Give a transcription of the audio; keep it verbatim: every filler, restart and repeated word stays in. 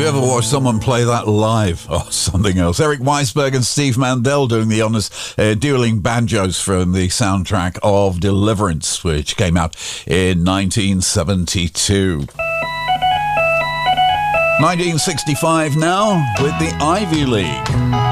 you ever watched someone play that live? Oh, something else. Eric Weisberg and Steve Mandel doing the honours, uh, dueling banjos from the soundtrack of Deliverance, which came out in nineteen seventy-two. nineteen sixty-five now with the Ivy League.